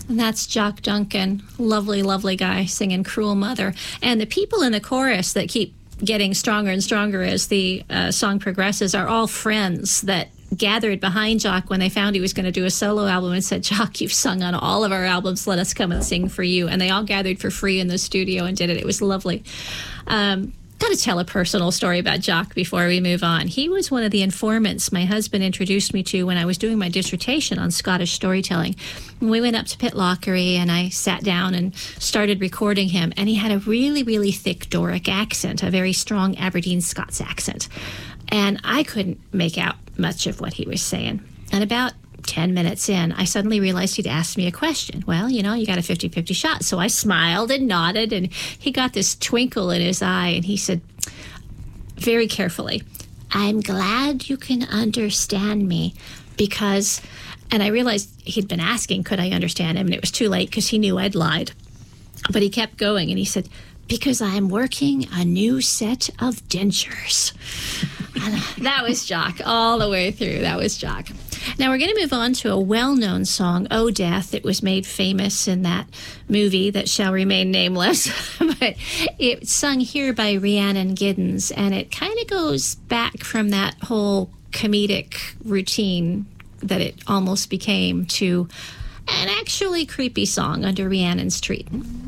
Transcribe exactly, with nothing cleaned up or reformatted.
And that's Jock Duncan, lovely, lovely guy singing Cruel Mother. And the people in the chorus that keep getting stronger and stronger as the uh, song progresses are all friends that gathered behind Jock when they found he was going to do a solo album and said, Jock, you've sung on all of our albums. Let us come and sing for you. And they all gathered for free in the studio and did it. It was lovely. Um, got to tell a personal story about Jock before we move on. He was one of the informants my husband introduced me to when I was doing my dissertation on Scottish storytelling. And we went up to Pitlochry and I sat down and started recording him. And he had a really, really thick Doric accent, a very strong Aberdeen Scots accent. And I couldn't make out much of what he was saying. And about ten minutes in, I suddenly realized he'd asked me a question. Well, you know, you got a fifty-fifty shot. So I smiled and nodded, and he got this twinkle in his eye, and he said, very carefully, I'm glad you can understand me because, and I realized he'd been asking, could I understand him? And it was too late because he knew I'd lied. But he kept going, and he said, because I'm working a new set of dentures. And that was Jock all the way through. That was Jock. Now we're going to move on to a well-known song, Oh Death. It was made famous in that movie that shall remain nameless. But it's sung here by Rhiannon Giddens, and it kind of goes back from that whole comedic routine that it almost became to an actually creepy song under Rhiannon's treatment.